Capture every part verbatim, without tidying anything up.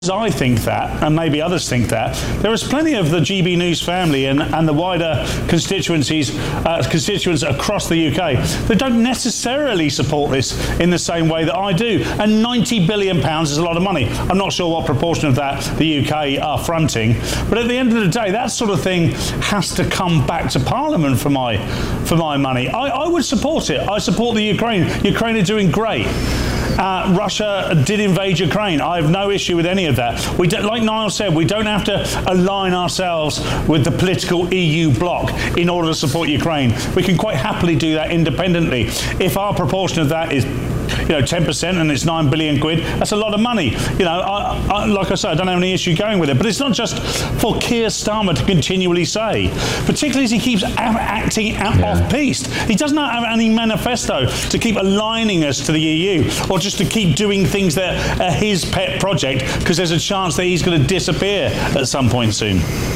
I think that, and maybe others think that, there is plenty of the G B News family and, and the wider constituencies, uh, constituents across the U K that don't necessarily support this in the same way that I do. And ninety billion pounds is a lot of money. I'm not sure what proportion of that the U K are fronting, but at the end of the day, that sort of thing has to come back to Parliament for my for my money. I, I would support it. I support the Ukraine. Ukraine are doing great. Uh, Russia did invade Ukraine. I have no issue with any of that. We don't, like Niall said, we don't have to align ourselves with the political E U bloc in order to support Ukraine. We can quite happily do that independently. If our proportion of that is, you know, ten percent and it's nine billion quid, that's a lot of money. You know, I, I, like I said, I don't have any issue going with it. But it's not just for Keir Starmer to continually say, particularly as he keeps acting out yeah. off-piste. He does not have any manifesto to keep aligning us to the E U, or just to keep doing things that are his pet project, because there's a chance that he's going to disappear at some point soon.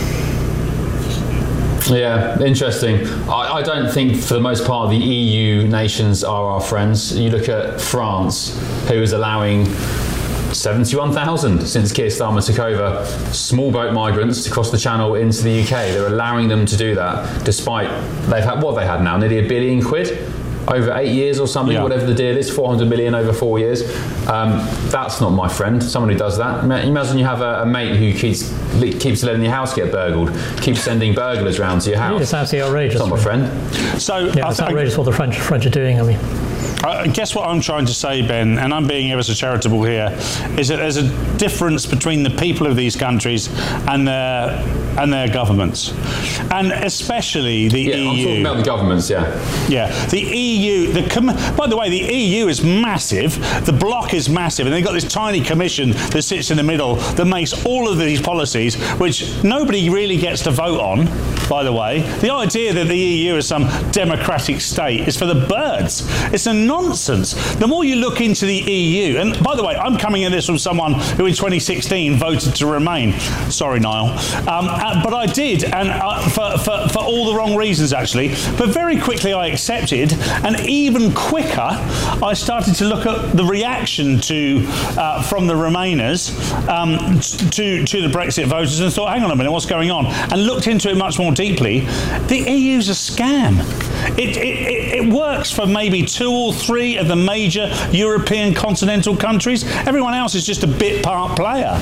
Yeah, interesting. I, I don't think for the most part the E U nations are our friends. You look at France, who is allowing seventy-one thousand since Keir Starmer took over small boat migrants to cross the channel into the U K. They're allowing them to do that despite they've had what they had now, nearly a billion quid over eight years or something, yeah. whatever the deal is, four hundred million over four years. Um, that's not my friend, someone who does that. Imagine you have a, a mate who keeps keeps letting your house get burgled, keeps sending burglars round to your house. It's absolutely outrageous. It's not my friend. So yeah, it's outrageous what the French, French are doing, I mean. I guess what I'm trying to say, Ben, and I'm being ever so charitable here, is that there's a difference between the people of these countries and their and their governments, and especially the yeah, E U. I'm talking about the governments, yeah. Yeah, the E U. The com- by the way, the E U is massive. The bloc is massive, and they've got this tiny commission that sits in the middle that makes all of these policies, which nobody really gets to vote on. By the way, the idea that the E U is some democratic state is for the birds. It's a nonsense. The more you look into the E U, and by the way, I'm coming at this from someone who in twenty sixteen voted to remain. Sorry, Niall. Um, uh, but I did, and uh, for, for, for all the wrong reasons, actually. But very quickly I accepted, and even quicker, I started to look at the reaction to uh, from the Remainers um, to, to the Brexit voters and thought, hang on a minute, what's going on? And looked into it much more deeply. The E U's a scam. It, it, it works for maybe two or three of the major European continental countries. Everyone else is just a bit part player.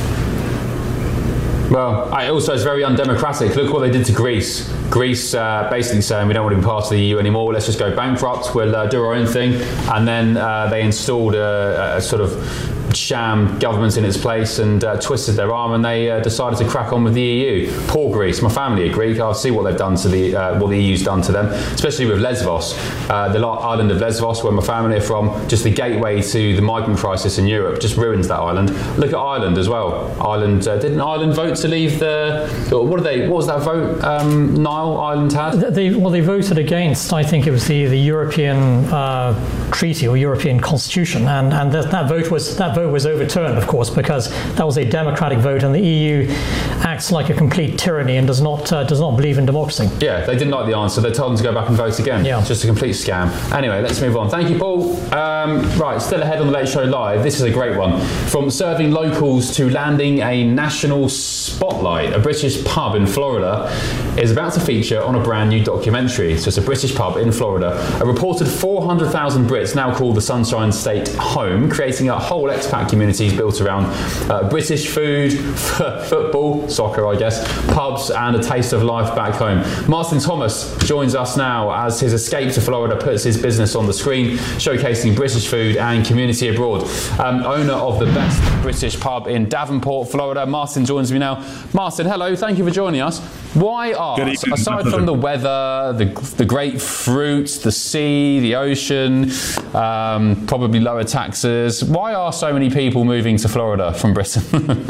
Well, it also is very undemocratic. Look what they did to Greece. Greece uh, basically saying we don't want to be part of the E U anymore, let's just go bankrupt, we'll uh, do our own thing. And then uh, they installed a, a sort of sham government in its place and uh, twisted their arm, and they uh, decided to crack on with the E U. Poor Greece. My family are Greek. I'll see what they've done to the uh, what the E U's done to them, especially with Lesvos, uh, the island of Lesvos, where my family are from. Just the gateway to the migrant crisis in Europe. Just ruins that island. Look at Ireland as well. Ireland uh, didn't Ireland vote to leave the? What did they? What was that vote? Um, Niall, Ireland had. They, well, they voted against. I think it was the the European uh, Treaty or European Constitution, and and that, that vote was that vote was overturned, of course, because that was a democratic vote, and the E U acts like a complete tyranny and does not uh, does not believe in democracy. Yeah, they didn't like the answer. They told them to go back and vote again. Yeah. It's just a complete scam. Anyway, let's move on. Thank you, Paul. Um, right, still ahead on the Late Show Live. This is a great one. From serving locals to landing a national spotlight, a British pub in Florida is about to feature on a brand new documentary. So it's a British pub in Florida. A reported four hundred thousand Brits now call the Sunshine State home, creating a whole expat community built around uh, British food, f- football, soccer I guess, pubs and a taste of life back home. Martin Thomas joins us now as his escape to Florida puts his business on the screen, showcasing British food and community abroad. Um, owner of the best British pub in Davenport, Florida, Martin joins me now. Martin, hello, thank you for joining us. Why are, aside from the weather, the, the great fruit, the sea, the ocean, um, probably lower taxes, why are so many people moving to Florida from Britain?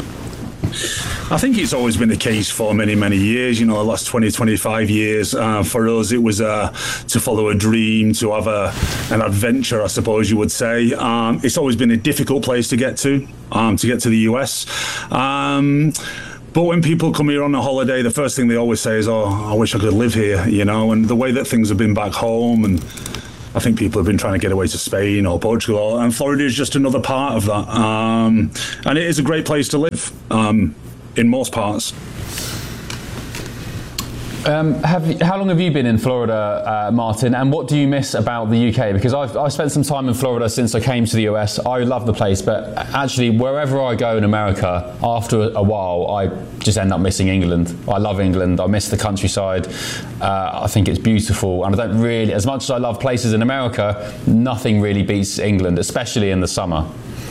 I think it's always been the case for many, many years, you know, the last twenty, twenty-five years. Uh, for us, it was uh, to follow a dream, to have a, an adventure, I suppose you would say. Um, it's always been a difficult place to get to, um, to get to the U S. Um, But when people come here on a holiday, the first thing they always say is, oh, I wish I could live here, you know, and the way that things have been back home and I think people have been trying to get away to Spain or Portugal, and Florida is just another part of that. Um, and it is a great place to live um, in most parts. Um, have you, how long have you been in Florida, uh, Martin, and what do you miss about the U K? Because I've, I've spent some time in Florida since I came to the U S. I love the place, but actually wherever I go in America, after a while, I just end up missing England. I love England. I miss the countryside. Uh, I think it's beautiful, and I don't really, as much as I love places in America, nothing really beats England, especially in the summer.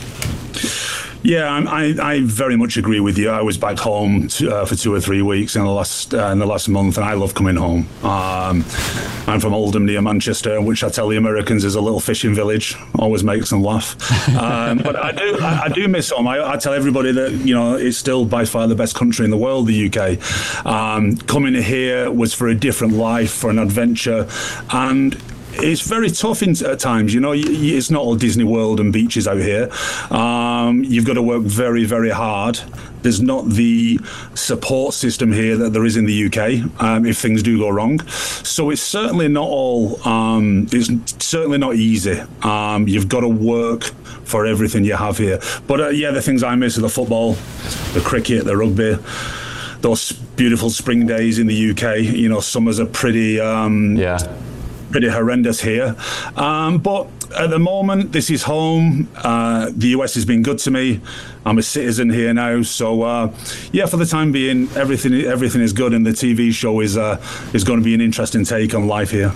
Yeah, I, I very much agree with you. I was back home to, uh, for two or three weeks in the last uh, in the last month, and I love coming home. Um, I'm from Oldham near Manchester, which I tell the Americans is a little fishing village. Always makes them laugh. Um, but I do I, I do miss home. I, I tell everybody that, you know, it's still by far the best country in the world, the U K. Um, coming here was for a different life, for an adventure, and it's very tough in, at times. You know, it's not all Disney World and beaches out here. Um, you've got to work very, very hard. There's not the support system here that there is in the U K um, if things do go wrong. So it's certainly not all, um, it's certainly not easy. Um, you've got to work for everything you have here. But uh, yeah, the things I miss are the football, the cricket, the rugby, those beautiful spring days in the U K. You know, summers are pretty... Um, yeah. pretty horrendous here. Um, but at the moment, this is home. Uh, the U S has been good to me. I'm a citizen here now. So, uh, yeah, for the time being, everything everything is good, and the T V show is uh, is going to be an interesting take on life here.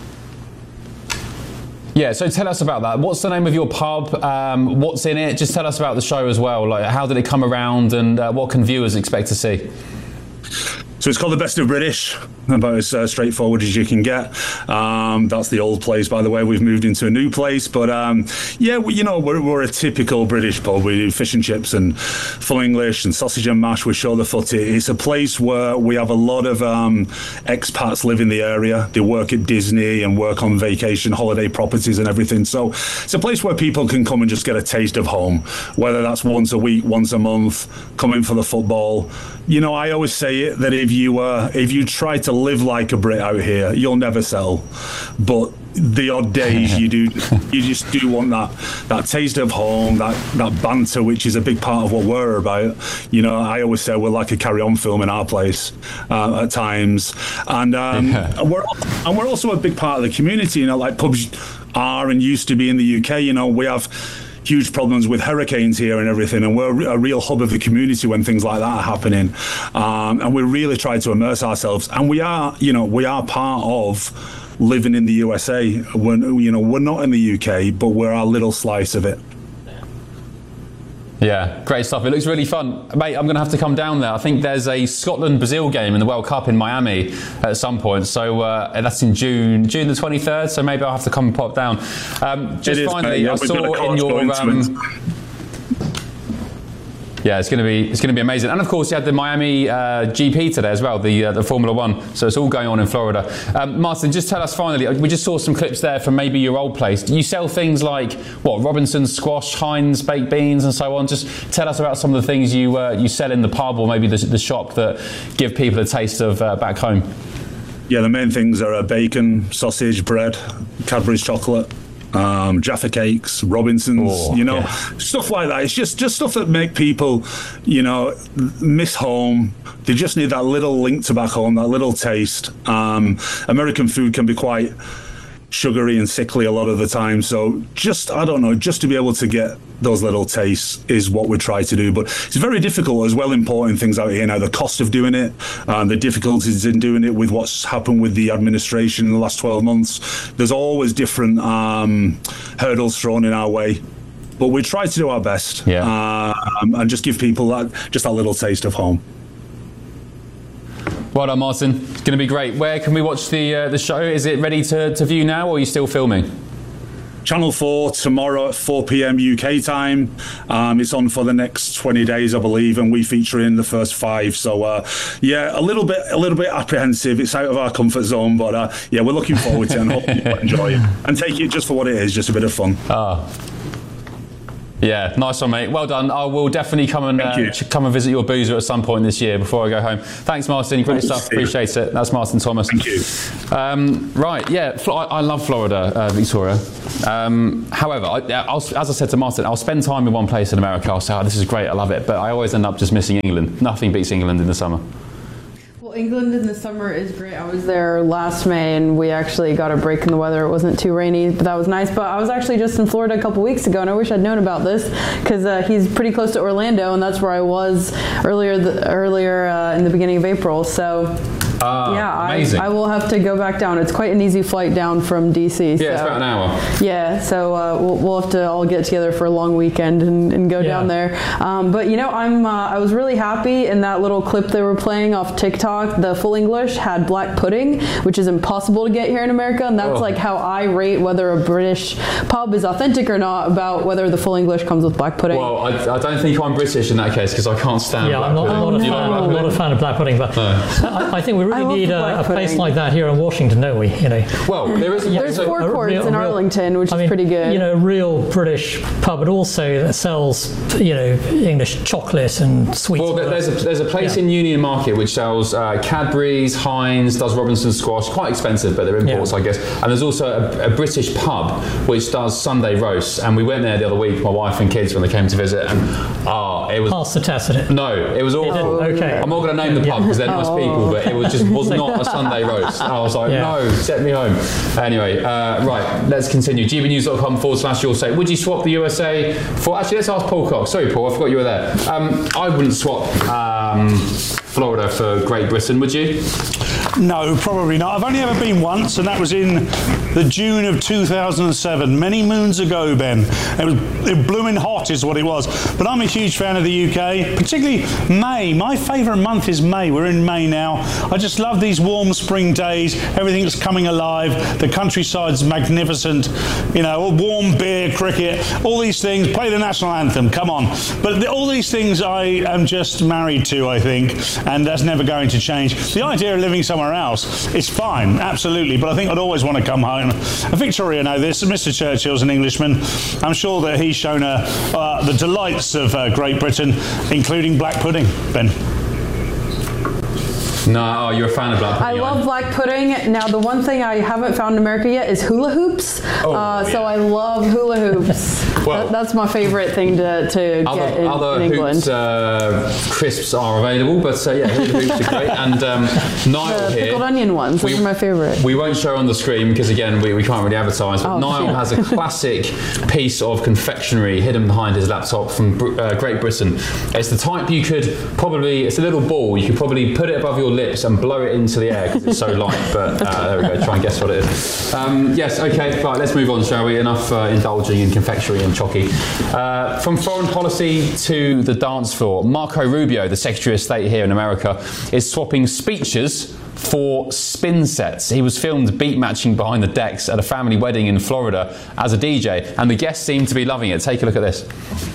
Yeah, so tell us about that. What's the name of your pub? Um, what's in it? Just tell us about the show as well. Like, how did it come around, and uh, what can viewers expect to see? So it's called The Best of British, about as uh, straightforward as you can get. Um, that's the old place, by the way. We've moved into a new place. But um, yeah, we, you know, we're, we're a typical British pub. We do fish and chips and full English and sausage and mash. We show the footy. It's a place where we have a lot of um, expats live in the area. They work at Disney and work on vacation, holiday properties and everything. So it's a place where people can come and just get a taste of home, whether that's once a week, once a month, come in for the football. You know, I always say it that if you uh, if you try to live like a Brit out here, you'll never settle. But the odd days you do, you just do want that that taste of home, that that banter, which is a big part of what we're about. You know, I always say we're like a carry-on film in our place uh, at times, and um, yeah. we're and we're also a big part of the community. You know, like pubs are and used to be in the U K. You know, we have huge problems with hurricanes here and everything, and we're a real hub of the community when things like that are happening. Um, and we really try to immerse ourselves, and we are, you know, we are part of living in the U S A. We're, you know, we're not in the U K, but we're our little slice of it. Yeah, great stuff. It looks really fun. Mate, I'm going to have to come down there. I think there's a Scotland-Brazil game in the World Cup in Miami at some point. So uh, that's in June, June the twenty-third. So maybe I'll have to come and pop down. Um, just is, finally, yeah, I saw in your... Um, yeah, it's going to be it's going to be amazing. And of course, you had the Miami uh, G P today as well, the uh, the Formula One. So it's all going on in Florida. Um, Martin, just tell us finally. We just saw some clips there from maybe your old place. Do you sell things like what Robinson's squash, Heinz baked beans, and so on? Just tell us about some of the things you uh, you sell in the pub or maybe the, the shop that give people a taste of uh, back home. Yeah, the main things are uh, bacon, sausage, bread, Cadbury's chocolate. Um, Jaffa cakes, Robinsons, oh, you know, yeah. stuff like that. It's just, just stuff that make people, you know, miss home. They just need that little link to back home, that little taste. Um, American food can be quite sugary and sickly a lot of the time. So just, I don't know, just to be able to get those little tastes is what we try to do. But it's very difficult as well importing things out here now. The cost of doing it, um, the difficulties in doing it with what's happened with the administration in the last twelve months. There's always different um, hurdles thrown in our way. But we try to do our best yeah. um, and just give people that, just that little taste of home. Well done, Martin. It's going to be great. Where can we watch the uh, the show? Is it ready to, to view now, or are you still filming? Channel four tomorrow at four p.m. U K time. Um, it's on for the next twenty days, I believe, and we feature in the first five. So, uh, yeah, a little bit, a little bit apprehensive. It's out of our comfort zone, but uh, yeah, we're looking forward to it and hope you enjoy it and take it just for what it is, just a bit of fun. Ah. Yeah, nice one, mate. Well done. I will definitely come and uh, come and visit your boozer at some point this year before I go home. Thanks, Martin. Great Thanks, stuff. Steve. Appreciate it. That's Martin Thomas. Thank you. Um, right, yeah, Fl- I, I love Florida, uh, Victoria. Um, however, I, I'll, as I said to Martin, I'll spend time in one place in America. I'll say, oh, this is great, I love it. But I always end up just missing England. Nothing beats England in the summer. England in the summer is great. I was there last May and we actually got a break in the weather. It wasn't too rainy, but that was nice. But I was actually just in Florida a couple weeks ago and I wish I'd known about this because uh, he's pretty close to Orlando and that's where I was earlier the, earlier uh, in the beginning of April. So Ah, yeah, amazing. I, I will have to go back down. It's quite an easy flight down from D C. Yeah, so. it's about an hour. Yeah, so uh, we'll, we'll have to all get together for a long weekend and, and go Yeah. down there. Um, but you know, I'm uh, I was really happy in that little clip they were playing off TikTok. The Full English had black pudding, which is impossible to get here in America, and that's Oh. like how I rate whether a British pub is authentic or not about whether the Full English comes with black pudding. Well, I, I don't think I'm British in that case because I can't stand Yeah, black I'm not, pudding. I'm not, a, Do you fan, like black I'm not a pudding? fan of black pudding, but No. I, I think we I really love need the a, black a place pudding. like that here in Washington, don't we? You know, Well, there is a There's so- four a courts real- in a real- Arlington, which I is mean, pretty good. You know, a real British pub, but also that sells, you know, English chocolate and sweets. Well, and there's a, there's a place Yeah. in Union Market which sells uh, Cadbury's, Heinz, does Robinson squash, quite expensive, but they're imports, Yeah. I guess. And there's also a, a British pub which does Sunday roasts, and we went there the other week, my wife and kids, when they came to visit, and ah, it was Pass the test at it. no, it was awful. didn't? Okay. I'm not going to name the pub because they're nice Oh. people, but it was just was not a Sunday roast. I was like, Yeah. no, set me home. Anyway, uh, right, let's continue. gbnews.com forward slash your say. Would you swap the U S A for? Actually, let's ask Paul Cox. Sorry, Paul, I forgot you were there. Um, I wouldn't swap um, Florida for Great Britain, would you? No, probably not. I've only ever been once, and that was in the June of two thousand seven, many moons ago, Ben. It was it blooming hot is what it was. But I'm a huge fan of the U K, particularly May. My favourite month is May. We're in May now. I just love these warm spring days. Everything's coming alive. The countryside's magnificent. You know, warm beer, cricket, all these things. Play the national anthem, come on. But the, all these things I am just married to, I think, and that's never going to change. The idea of living somewhere else is fine, absolutely, but I think I'd always want to come home. And Victoria know this. Mister Churchill's an Englishman. I'm sure that he's shown her uh, the delights of uh, Great Britain, including black pudding, Ben. No, oh, you're a fan of black I pudding. love black pudding. Now, the one thing I haven't found in America yet is hula hoops. Oh, uh, So yeah. I love hula hoops. Well, that, that's my favorite thing to, to get Other, in, other in England. hoops uh, crisps are available, but uh, yeah, hula hoops are great. And um, Niall the here, pickled onion ones. Those we- are my favorite. we won't show on the screen because again we, we can't really advertise. But Oh, Niall shit. has a classic piece of confectionery hidden behind his laptop from Br- uh, Great Britain. It's the type you could probably. It's a little ball. You could probably put it above your lips and blow it into the air because it's so light. But uh, there we go. Try and guess what it is. Um, yes. Okay. Right. Let's move on, shall we? Enough uh, indulging in confectionery and chocky. Uh, from foreign policy to the dance floor, Marco Rubio, the Secretary of State here in America, is swapping speeches for spin sets. He was filmed beat matching behind the decks at a family wedding in Florida as a D J, and the guests seem to be loving it. Take a look at this.